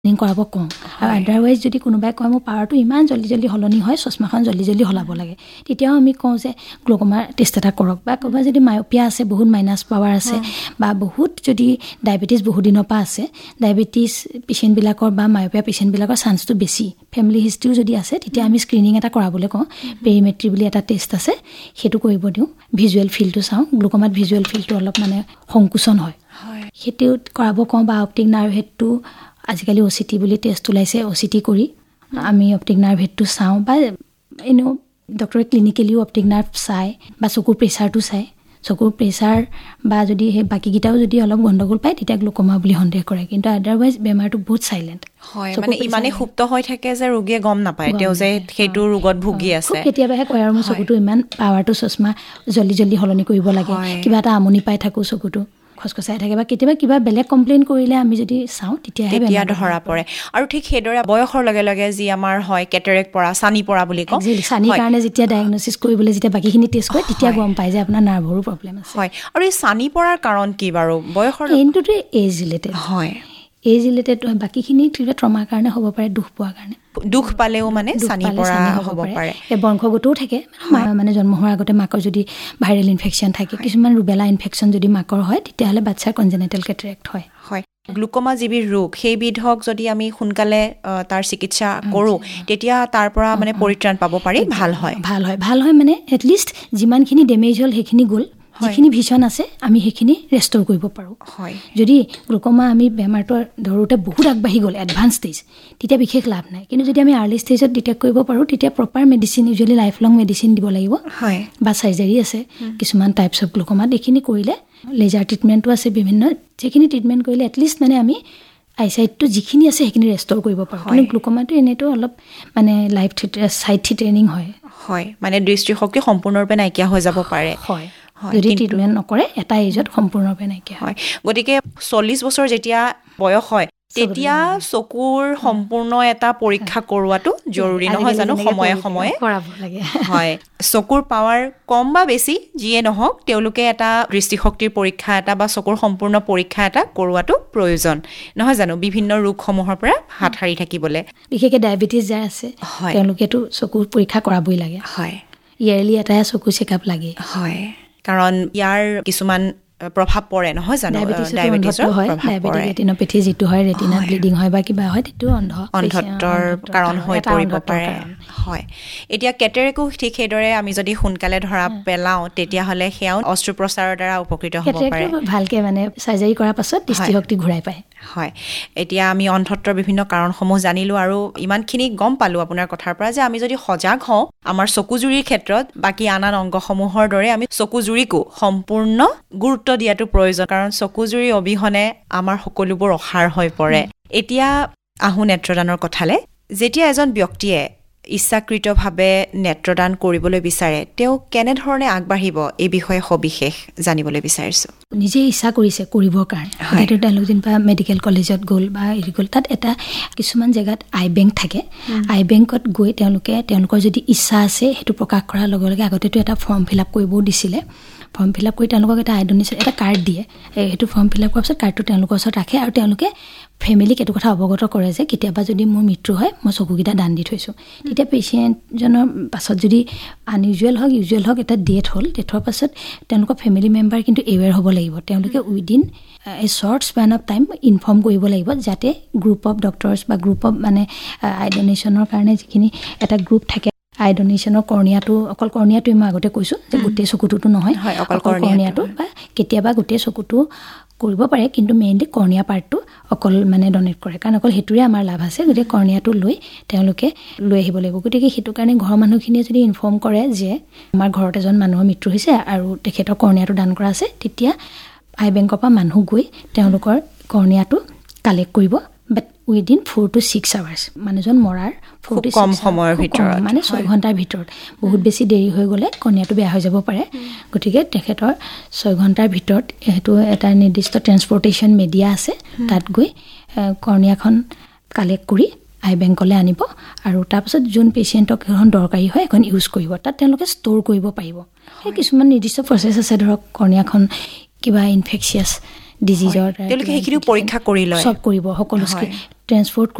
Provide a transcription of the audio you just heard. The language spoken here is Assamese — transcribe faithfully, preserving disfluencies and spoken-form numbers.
কৰাব কওঁ আৰু আদাৰৱাইজ যদি কোনোবাই কয় মোৰ পাৱাৰটো ইমান জল্দি জল্দি সলনি হয় চশমাখন জল্দি জল্দি সলাব লাগে তেতিয়াও আমি কওঁ যে গ্লুক'মা টেষ্ট এটা কৰক বা ক'ৰবাত যদি মায়োপিয়া আছে বহুত মাইনাছ পাৱাৰ আছে বা বহুত যদি ডায়েবেটিছ বহুত দিনৰ পৰা আছে ডায়েবেটিছ পেচেণ্টবিলাকৰ বা মায়োপিয়া পেচেণ্টবিলাকৰ চান্সটো বেছি ফেমিলি হিষ্ট্ৰীও যদি আছে তেতিয়া আমি স্ক্ৰিনিং এটা কৰাবলৈ কওঁ পেৰিমেট্ৰি বুলি এটা টেষ্ট আছে সেইটো কৰিব দিওঁ ভিজুৱেল ফিল্ডটো চাওঁ গ্লুক'মাত ভিজুৱেল ফিল্ডটো অলপ মানে সংকোচন হয় সেইটো কৰাব কওঁ বা অপটিক নাৰ্ভ হেডটো আজিকালি অ' চি টি বুলি টেষ্ট ওলাইছে অ' চি টি কৰি আমি অপটিক নাৰ্ভ হেডটো চাওঁ বা এনেও ডক্টৰে ক্লিনিকেলিও অপটিক নাৰ্ভ চায় বা চকুৰ প্ৰেছাৰটো চায় চকুৰ প্ৰেছাৰ বা যদি সেই বাকীকেইটাও যদি অলপ গণ্ডগোল পায় তেতিয়া গ্লুক'মা বুলি সন্দেহ কৰে কিন্তু আদাৰৱাইজ বেমাৰটো বহুত চাইলেণ্ট হয় মানে ইমানে সুপ্ত হৈ থাকে যে ৰোগীয়ে গম নাপায় তেওঁ যে সেইটো ৰোগত ভুগি আছে কেতিয়াবাহে কয় আৰু মোৰ চকুটো ইমান পাৱাৰটো চশমা জল্দি জল্দি সলনি কৰিব লাগে কিবা এটা আমনি পাই থাকোঁ চকুটো খচখচাই থাকে বা কেতিয়াবা কিবা বেলেগ কমপ্লেইন কৰিলে আমি যদি চাওঁ তেতিয়াহে তেতিয়া ধৰা পৰে আৰু ঠিক সেইদৰে বয়সৰ লগে লগে যি আমাৰ হয় কেটাৰেক্ট পৰা চানি পৰা বুলি কওঁ চানিৰ কাৰণে যেতিয়া ডায়েগনচিছ কৰিবলৈ যেতিয়া বাকীখিনি টেষ্ট কৰে তেতিয়া গম পায় যে আপোনাৰ নাৰ্ভৰো প্ৰব্লেম আছে হয় আৰু এই চানি পৰাৰ কাৰণ কি বাৰু বয়সৰ এইটোতো এজ ৰিলেটেড হয় এজ ৰিলেটেড হয় বাকীখিনি কিবা ট্ৰমাৰ কাৰণে হ'ব পাৰে দুখ পোৱাৰ কাৰণে দুখ পালেও মানে চানি পৰা হ'ব পাৰে এই বংশগতও থাকে মানে জন্ম হোৱাৰ আগতে মাকৰ যদি ভাইৰেল ইনফেকশ্যন থাকে কিছুমান ৰুবেলা ইনফেকশ্যন যদি মাকৰ হয় তেতিয়াহ'লে বাচ্ছাৰ কনজেনিটেল কেটাৰেক্ট হয় হয় গ্লুক'মা যিবিধ ৰোগ সেইবিধক যদি আমি সোনকালে তাৰ চিকিৎসা কৰোঁ তেতিয়া তাৰ পৰা মানে পৰিত্ৰাণ পাব পাৰি ভাল হয় ভাল হয় ভাল হয় মানে এটলিষ্ট যিমানখিনি ডেমেজ হ'ল সেইখিনি গ'ল যিখিনি ভিজন আছে আমি সেইখিনি ৰেষ্ট'ৰ কৰিব পাৰোঁ হয় যদি গ্লুক'মা আমি বেমাৰটো ধৰোঁতে বহুত আগবাঢ়ি গ'ল এডভান্স ষ্টেজ তেতিয়া বিশেষ লাভ নাই কিন্তু যদি আমি আৰ্লি ষ্টেজত ডিটেক্ট কৰিব পাৰোঁ তেতিয়া প্ৰপাৰ মেডিচিন ইউজুৱেলি লাইফ লং মেডিচিন দিব লাগিব হয় বা চাৰ্জাৰী আছে কিছুমান টাইপছ অফ গ্লুক'মাত এইখিনি কৰিলে লেজাৰ ট্ৰিটমেণ্টো আছে বিভিন্ন যিখিনি ট্ৰিটমেণ্ট কৰিলে এটলিষ্ট মানে আমি আইচাইটটো যিখিনি আছে সেইখিনি ৰেষ্ট'ৰ কৰিব পাৰোঁ কিন্তু গ্লুক'মাটো এনেইতো অলপ মানে লাইফ চাইড থ্ৰেটেনিং হয় হয় মানে দৃষ্টিশক্তি সম্পূৰ্ণৰূপে নাইকিয়া হৈ যাব পাৰে হয় যদি ট্ৰিটমেণ্ট নকৰে এটা এজত সম্পূৰ্ণৰূপে নাইকিয়া হয় গতিকে চল্লিছ বছৰ যেতিয়া বয়স হয় তেতিয়া চকুৰ সম্পূৰ্ণ এটা পৰীক্ষা কৰোৱাটো জৰুৰী নহয় জানো সময়ে সময়ে কৰাব লাগে হয় চকুৰ পাৱাৰ কম বা বেছি যিয়ে নহওক তেওঁলোকে এটা দৃষ্টিশক্তিৰ পৰীক্ষা এটা বা চকুৰ সম্পূৰ্ণ পৰীক্ষা এটা কৰোৱাটো প্ৰয়োজন নহয় জানো বিভিন্ন ৰোগসমূহৰ পৰা হাত সাৰি থাকিবলৈ বিশেষকৈ ডায়েবেটিছ যাৰ আছে তেওঁলোকেতো চকুৰ পৰীক্ষা কৰাবই লাগে হয় ইয়াৰলি এটাই চকু চেকআপ লাগে হয় কাৰণ ইয়াৰ কিছুমান প্ৰভাৱ পৰে নহয় জানো ডায়েবেটিছৰ ৰেটিনোপেথি যিটো হয় ৰেটিনাত ব্লিডিং হয় বা কিবা হয় সেইটো অন্ধ অন্ধত্বৰ কাৰণ হৈ পৰিব পাৰে হয় এতিয়া কেটেৰেকো ঠিক সেইদৰে আমি যদি সোনকালে ধৰা পেলাওঁ তেতিয়াহ'লে সেয়াও অস্ত্ৰোপচাৰৰ দ্বাৰা উপকৃত হ'ব পাৰে ভালকৈ মানে চাৰ্জাৰী কৰাৰ পাছত দৃষ্টিশক্তি ঘূৰাই পায় হয় এতিয়া আমি অন্ধত্বৰ বিভিন্ন কাৰণসমূহ জানিলোঁ আৰু ইমানখিনি গম পালোঁ আপোনাৰ কথাৰ পৰা যে আমি যদি সজাগ হওঁ আমাৰ চকুজুৰিৰ ক্ষেত্ৰত বাকী আন আন অংগসমূহৰ দৰে আমি চকুজুৰিকো সম্পূৰ্ণ গুৰুত্ব দিয়াটো প্ৰয়োজন কাৰণ চকুজুৰি অবিহনে আমাৰ সকলোবোৰ অসাৰ হৈ পৰে এতিয়া আহোঁ নেত্ৰদানৰ কথালে যেতিয়া এজন ব্যক্তিয়ে ইচ্ছাকৃতভাৱে নেত্ৰদান কৰিবলৈ বিচাৰে তেওঁ কেনেধৰণে আগবাঢ়িব এই বিষয়ে সবিশেষ জানিবলৈ বিচাৰিছোঁ নিজে ইচ্ছা কৰিছে কৰিবৰ কাৰণে হয়তো তেওঁলোক যেনিবা মেডিকেল কলেজত গ'ল বা হেৰি গ'ল তাত এটা কিছুমান জেগাত আই বেংক থাকে আই বেংকত গৈ তেওঁলোকে তেওঁলোকৰ যদি ইচ্ছা আছে সেইটো প্ৰকাশ কৰাৰ লগে লগে আগতেতো এটা ফৰ্ম ফিল আপ কৰিবও দিছিলে ফৰ্ম ফিল আপ কৰি তেওঁলোকক এটা আই ডনেশ্যন এটা কাৰ্ড দিয়ে সেইটো ফৰ্ম ফিল আপ কৰাৰ পিছত কাৰ্ডটো তেওঁলোকৰ ওচৰত ৰাখে আৰু তেওঁলোকে ফেমিলিক এইটো কথা অৱগত কৰে যে কেতিয়াবা যদি মোৰ মৃত্যু হয় মই চকুকেইটা দান দি থৈছোঁ তেতিয়া পেচেণ্টজনৰ পাছত যদি আনইউজুৱেল হওক ইউজুৱেল হওক এটা ডেথ হ'ল ডেথৰ পাছত তেওঁলোকৰ ফেমিলি মেম্বাৰ কিন্তু এৱেৰ হ'ব লাগিব তেওঁলোকে within a short Spain of time inform কৰিব লাগিব যাতে গ্ৰুপ অফ ডক্টৰছ বা গ্ৰুপ অফ মানে আই ডনেশ্যনৰ কাৰণে যিখিনি এটা গ্ৰুপ থাকে আই ডনেশ্যনৰ কৰ্ণিয়াটো অকল কৰ্ণিয়াটোৱে মই আগতে কৈছোঁ যে গোটেই চকুটোতো নহয় অকল কৰ্ণিয়াটো বা কেতিয়াবা গোটেই চকুটো কৰিব পাৰে কিন্তু মেইনলি কৰ্ণিয়া পাৰ্টটো অকল মানে ডনেট কৰে কাৰণ অকল সেইটোৰে আমাৰ লাভ আছে গতিকে কৰ্ণিয়াটো লৈ তেওঁলোকে লৈ আহিব লাগিব গতিকে সেইটো কাৰণে ঘৰৰ মানুহখিনিয়ে যদি ইনফৰ্ম কৰে যে আমাৰ ঘৰত এজন মানুহৰ মৃত্যু হৈছে আৰু তেখেতৰ কৰ্ণিয়াটো দান কৰা আছে তেতিয়া আই বেংকৰ পৰা মানুহ গৈ তেওঁলোকৰ কৰ্ণিয়াটো কালেক্ট কৰিব বাট within four two six hours মানুহজন মৰাৰ ফ'ৰ টু কম সময়ৰ ভিতৰত মানে ছয় ঘণ্টাৰ ভিতৰত বহুত বেছি দেৰি হৈ গ'লে কৰ্ণিয়াটো বেয়া হৈ যাব পাৰে গতিকে তেখেতৰ ছয় ঘণ্টাৰ ভিতৰত সেইটো এটা নিৰ্দিষ্ট ট্ৰেন্সপৰ্টেশ্যন মেডিয়া আছে তাত গৈ কৰ্ণিয়াখন কালেক্ট কৰি আই বেংকলৈ আনিব আৰু তাৰপিছত যোন পেচেণ্টক এখন দৰকাৰী হয় এখন ইউজ কৰিব তাত তেওঁলোকে ষ্ট'ৰ কৰিব পাৰিব সেই কিছুমান নিৰ্দিষ্ট প্ৰচেছ আছে ধৰক কৰ্ণিয়াখন কিবা ইনফেকচিয়াছ ডিজিজৰ তেওঁলোকে সেইখিনিও পৰীক্ষা কৰি লয় চব কৰিব সকলো ট্ৰেন্সপৰ্ট